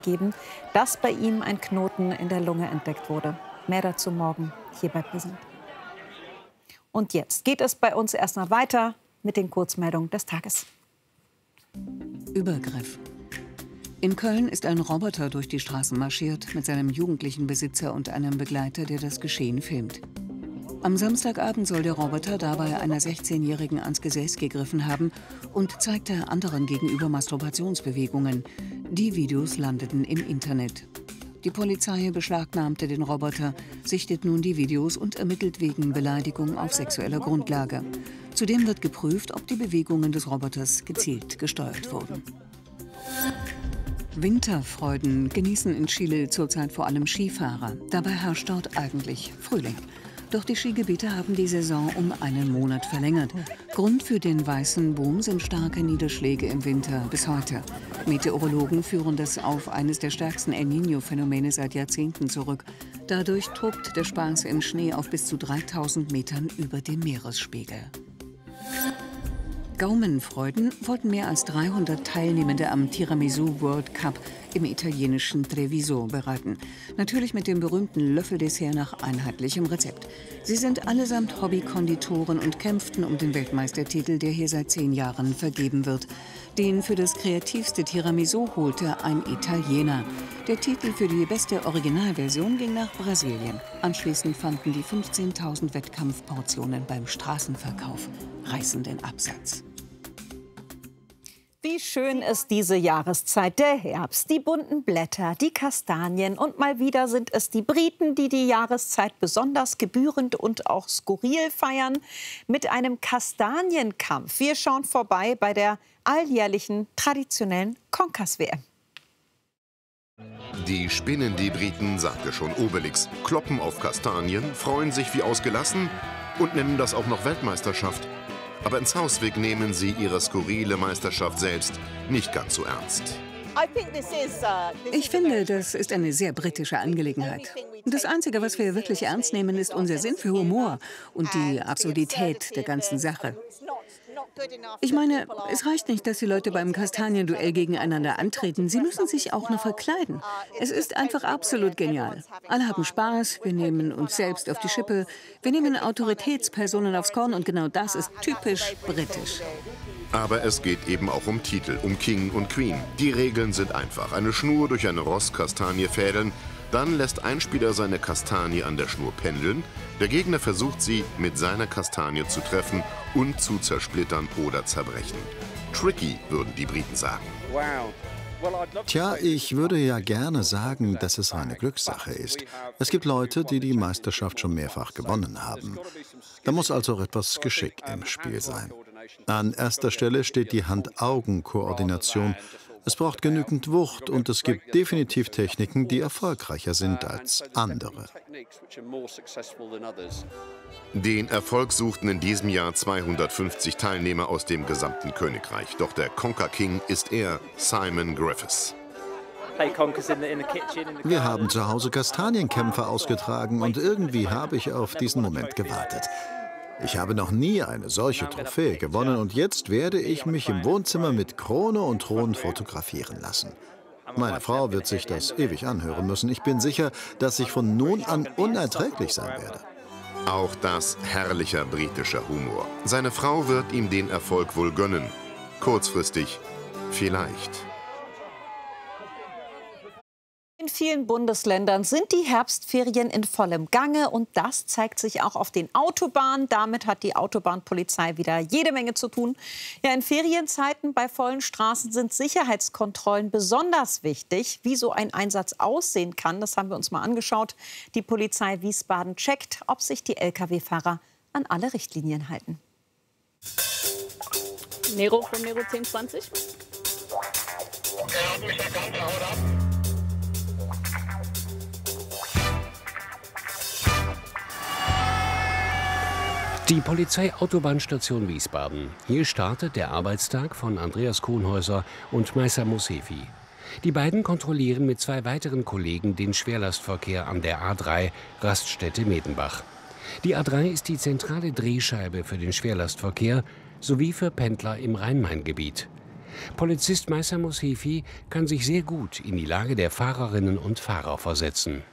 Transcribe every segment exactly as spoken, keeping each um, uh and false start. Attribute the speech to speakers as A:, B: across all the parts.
A: geben, dass bei ihm ein Knoten in der Lunge entdeckt wurde. Mehr dazu morgen hier bei Präsent. Und jetzt geht es bei uns erstmal weiter mit den Kurzmeldungen des Tages.
B: Übergriff. In Köln ist ein Roboter durch die Straßen marschiert mit seinem jugendlichen Besitzer und einem Begleiter, der das Geschehen filmt. Am Samstagabend soll der Roboter dabei einer sechzehnjährigen ans Gesäß gegriffen haben und zeigte anderen gegenüber Masturbationsbewegungen. Die Videos landeten im Internet. Die Polizei beschlagnahmte den Roboter, sichtet nun die Videos und ermittelt wegen Beleidigung auf sexueller Grundlage. Zudem wird geprüft, ob die Bewegungen des Roboters gezielt gesteuert wurden. Winterfreuden genießen in Chile zurzeit vor allem Skifahrer. Dabei herrscht dort eigentlich Frühling. Doch die Skigebiete haben die Saison um einen Monat verlängert. Grund für den weißen Boom sind starke Niederschläge im Winter bis heute. Meteorologen führen das auf eines der stärksten El Niño-Phänomene seit Jahrzehnten zurück. Dadurch tobt der Spaß im Schnee auf bis zu dreitausend Metern über dem Meeresspiegel. Gaumenfreuden wollten mehr als dreihundert Teilnehmende am Tiramisu World Cup im italienischen Treviso bereiten. Natürlich mit dem berühmten Löffeldessert nach einheitlichem Rezept. Sie sind allesamt Hobbykonditoren und kämpften um den Weltmeistertitel, der hier seit zehn Jahren vergeben wird. Den für das kreativste Tiramisu holte ein Italiener. Der Titel für die beste Originalversion ging nach Brasilien. Anschließend fanden die fünfzehntausend Wettkampfportionen beim Straßenverkauf reißenden Absatz.
A: Wie schön ist diese Jahreszeit, der Herbst, die bunten Blätter, die Kastanien und mal wieder sind es die Briten, die die Jahreszeit besonders gebührend und auch skurril feiern mit einem Kastanienkampf. Wir schauen vorbei bei der alljährlichen traditionellen Konkers-W M.
C: Die spinnen die Briten, sagte schon Obelix, kloppen auf Kastanien, freuen sich wie ausgelassen und nennen das auch noch Weltmeisterschaft. Aber ins Hausweg nehmen sie ihre skurrile Meisterschaft selbst nicht ganz so ernst.
B: Ich finde, das ist eine sehr britische Angelegenheit. Das Einzige, was wir wirklich ernst nehmen, ist unser Sinn für Humor und die Absurdität der ganzen Sache. Ich meine, es reicht nicht, dass die Leute beim Kastanienduell gegeneinander antreten. Sie müssen sich auch noch verkleiden. Es ist einfach absolut genial. Alle haben Spaß, wir nehmen uns selbst auf die Schippe, wir nehmen Autoritätspersonen aufs Korn und genau das ist typisch britisch.
C: Aber es geht eben auch um Titel, um King und Queen. Die Regeln sind einfach. Eine Schnur durch eine Rosskastanie fädeln, dann lässt ein Spieler seine Kastanie an der Schnur pendeln. Der Gegner versucht sie mit seiner Kastanie zu treffen und zu zersplittern oder zerbrechen. Tricky, würden die Briten sagen.
D: Tja, ich würde ja gerne sagen, dass es eine Glückssache ist. Es gibt Leute, die die Meisterschaft schon mehrfach gewonnen haben. Da muss also auch etwas Geschick im Spiel sein. An erster Stelle steht die Hand-Augen-Koordination. Es braucht genügend Wucht und es gibt definitiv Techniken, die erfolgreicher sind als andere.
C: Den Erfolg suchten in diesem Jahr zweihundertfünfzig Teilnehmer aus dem gesamten Königreich. Doch der Conker King ist er, Simon Griffiths.
D: Wir haben zu Hause Kastanienkämpfe ausgetragen und irgendwie habe ich auf diesen Moment gewartet. Ich habe noch nie eine solche Trophäe gewonnen und jetzt werde ich mich im Wohnzimmer mit Krone und Thron fotografieren lassen. Meine Frau wird sich das ewig anhören müssen. Ich bin sicher, dass ich von nun an unerträglich sein werde.
C: Auch das herrlicher britischer Humor. Seine Frau wird ihm den Erfolg wohl gönnen. Kurzfristig vielleicht.
A: In vielen Bundesländern sind die Herbstferien in vollem Gange und das zeigt sich auch auf den Autobahnen. Damit hat die Autobahnpolizei wieder jede Menge zu tun. Ja, in Ferienzeiten bei vollen Straßen sind Sicherheitskontrollen besonders wichtig. Wie so ein Einsatz aussehen kann, das haben wir uns mal angeschaut. Die Polizei Wiesbaden checkt, ob sich die L K W-Fahrer an alle Richtlinien halten.
E: Nero von Nero zehn zwanzig.
F: Die Polizeiautobahnstation Wiesbaden. Hier startet der Arbeitstag von Andreas Kuhnhäuser und Meister Mosefi. Die beiden kontrollieren mit zwei weiteren Kollegen den Schwerlastverkehr an der A drei Raststätte Medenbach. Die A drei ist die zentrale Drehscheibe für den Schwerlastverkehr sowie für Pendler im Rhein-Main-Gebiet. Polizist Meiser Moshefi kann sich sehr gut in die Lage der Fahrerinnen und Fahrer versetzen.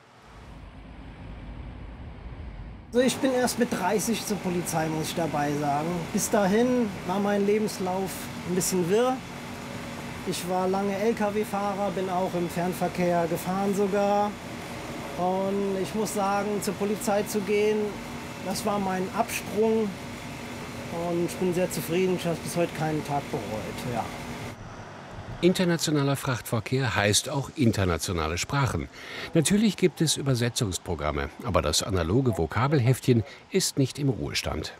G: Also ich bin erst mit dreißig zur Polizei, muss ich dabei sagen. Bis dahin war mein Lebenslauf ein bisschen wirr. Ich war lange L K W-Fahrer, bin auch im Fernverkehr gefahren sogar. Und ich muss sagen, zur Polizei zu gehen, das war mein Absprung. Und ich bin sehr zufrieden, ich habe bis heute keinen Tag bereut. Ja.
F: Internationaler Frachtverkehr heißt auch internationale Sprachen. Natürlich gibt es Übersetzungsprogramme, aber das analoge Vokabelheftchen ist nicht im Ruhestand.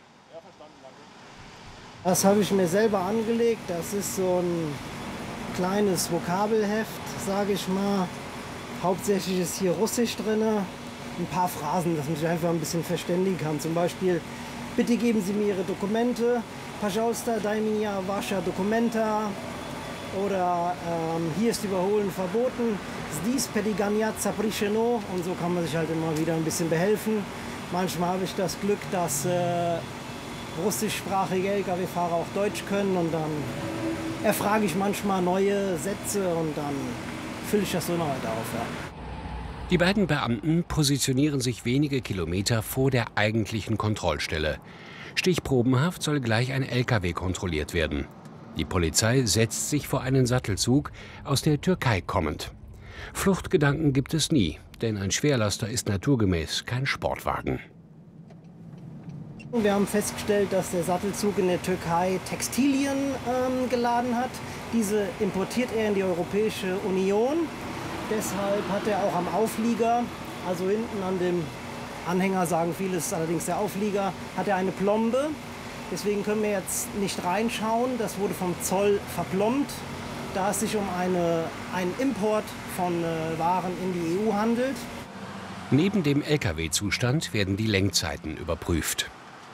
G: Das habe ich mir selber angelegt. Das ist so ein kleines Vokabelheft, sage ich mal. Hauptsächlich ist hier Russisch drin. Ein paar Phrasen, dass man sich einfach ein bisschen verständigen kann. Zum Beispiel, bitte geben Sie mir Ihre Dokumente. Пожалуйста, дай мне ваши документа. Oder ähm, hier ist Überholen verboten. Здесь перегонять запрещено. Und so kann man sich halt immer wieder ein bisschen behelfen. Manchmal habe ich das Glück, dass äh, russischsprachige L K W-Fahrer auch Deutsch können. Und dann erfrage ich manchmal neue Sätze und dann fülle ich das so noch weiter auf. Ja.
F: Die beiden Beamten positionieren sich wenige Kilometer vor der eigentlichen Kontrollstelle. Stichprobenhaft soll gleich ein L K W kontrolliert werden. Die Polizei setzt sich vor einen Sattelzug, aus der Türkei kommend. Fluchtgedanken gibt es nie, denn ein Schwerlaster ist naturgemäß kein Sportwagen.
G: Wir haben festgestellt, dass der Sattelzug in der Türkei Textilien ähm, geladen hat. Diese importiert er in die Europäische Union. Deshalb hat er auch am Auflieger, also hinten an dem Anhänger sagen viele, es ist allerdings der Auflieger, hat er eine Plombe. Deswegen können wir jetzt nicht reinschauen. Das wurde vom Zoll verplombt, da es sich um eine, einen Import von äh, Waren in die E U handelt.
F: Neben dem L K W-Zustand werden die Lenkzeiten überprüft.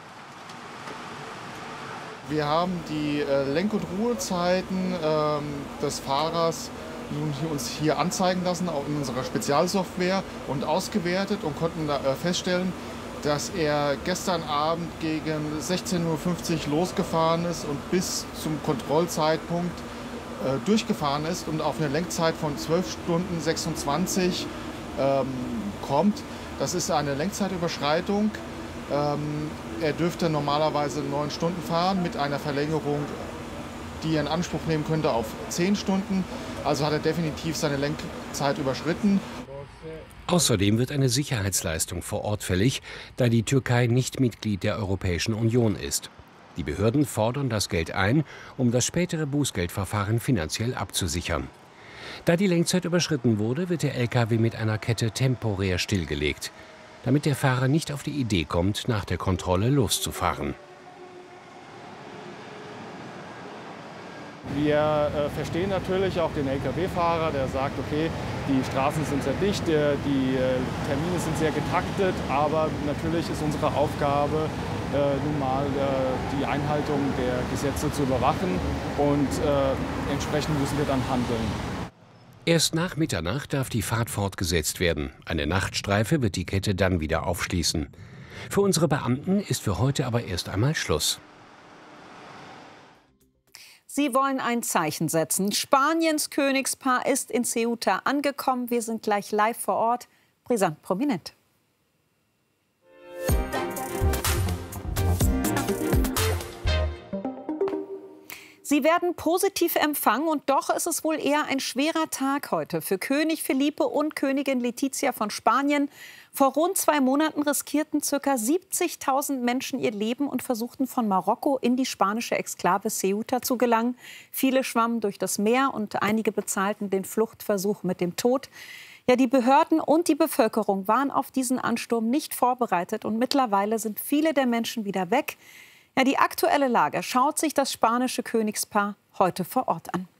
H: Wir haben die äh, Lenk- und Ruhezeiten äh, des Fahrers nun hier, uns hier anzeigen lassen, auch in unserer Spezialsoftware und ausgewertet und konnten da, äh, feststellen, dass er gestern Abend gegen sechzehn Uhr fünfzig losgefahren ist und bis zum Kontrollzeitpunkt äh, durchgefahren ist und auf eine Lenkzeit von zwölf Stunden sechsundzwanzig ähm, kommt. Das ist eine Lenkzeitüberschreitung. Ähm, er dürfte normalerweise neun Stunden fahren mit einer Verlängerung, die er in Anspruch nehmen könnte, auf zehn Stunden. Also hat er definitiv seine Lenkzeit überschritten.
F: Außerdem wird eine Sicherheitsleistung vor Ort fällig, da die Türkei nicht Mitglied der Europäischen Union ist. Die Behörden fordern das Geld ein, um das spätere Bußgeldverfahren finanziell abzusichern. Da die Lenkzeit überschritten wurde, wird der L K W mit einer Kette temporär stillgelegt, damit der Fahrer nicht auf die Idee kommt, nach der Kontrolle loszufahren.
I: Wir äh, verstehen natürlich auch den L K W-Fahrer, der sagt, okay, die Straßen sind sehr dicht, äh, die äh, Termine sind sehr getaktet, aber natürlich ist unsere Aufgabe, äh, nun mal äh, die Einhaltung der Gesetze zu überwachen und äh, entsprechend müssen wir dann handeln.
F: Erst nach Mitternacht darf die Fahrt fortgesetzt werden. Eine Nachtstreife wird die Kette dann wieder aufschließen. Für unsere Beamten ist für heute aber erst einmal Schluss.
A: Sie wollen ein Zeichen setzen. Spaniens Königspaar ist in Ceuta angekommen. Wir sind gleich live vor Ort. Brisant prominent. Sie werden positiv empfangen und doch ist es wohl eher ein schwerer Tag heute für König Felipe und Königin Letizia von Spanien. Vor rund zwei Monaten riskierten ca. siebzigtausend Menschen ihr Leben und versuchten von Marokko in die spanische Exklave Ceuta zu gelangen. Viele schwammen durch das Meer und einige bezahlten den Fluchtversuch mit dem Tod. Ja, die Behörden und die Bevölkerung waren auf diesen Ansturm nicht vorbereitet und mittlerweile sind viele der Menschen wieder weg. Ja, die aktuelle Lage schaut sich das spanische Königspaar heute vor Ort an.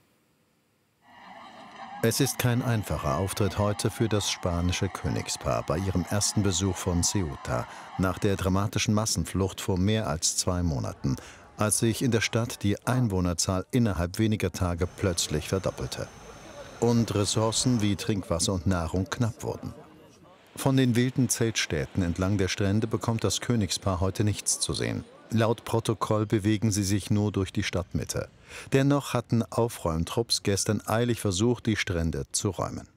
D: Es ist kein einfacher Auftritt heute für das spanische Königspaar bei ihrem ersten Besuch von Ceuta nach der dramatischen Massenflucht vor mehr als zwei Monaten, als sich in der Stadt die Einwohnerzahl innerhalb weniger Tage plötzlich verdoppelte und Ressourcen wie Trinkwasser und Nahrung knapp wurden. Von den wilden Zeltstädten entlang der Strände bekommt das Königspaar heute nichts zu sehen. Laut Protokoll bewegen sie sich nur durch die Stadtmitte. Dennoch hatten Aufräumtrupps gestern eilig versucht, die Strände zu räumen.